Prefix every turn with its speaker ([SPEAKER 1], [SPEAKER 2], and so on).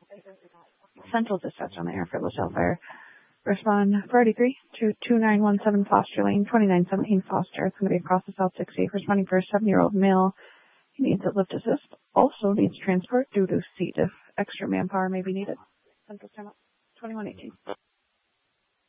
[SPEAKER 1] Central Dispatch on the air for LaSalle Fire. Respond priority 3 to 2917 Foster Lane, 2917 Foster. It's going to be across the South 60, responding for a 7-year-old male. He needs a lift assist. Also needs transport due to seat if extra manpower may be needed. Central Time up 2118.